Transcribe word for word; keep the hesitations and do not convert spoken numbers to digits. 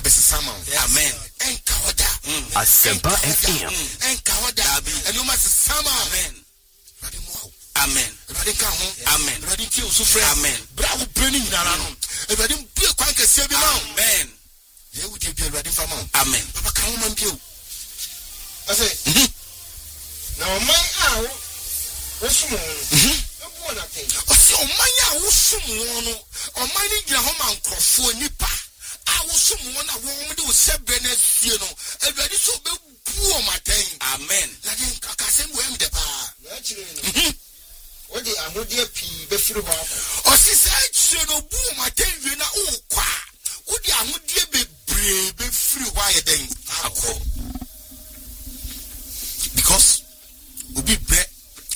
best sama. Amen. Enka oda. Asempa F M. Enka oda. And you must sama. Amen. Amen. Amen. Amen. Bravo burning in Arano. If I didn't be a quank a seven. Amen. You would be ready for mom. Amen. Papa come on you. I say, now my hour was small. What's your mania? Who's someone or mining your home and for Nipa? I was someone I won't do seven, you know, and ready so poor my thing. Amen. Like in Kakasem, where the bar. What the Amodia P. Before or she said, so no boom, my thing, you know, oh, qua. Would the Amodia be brave, free wire then?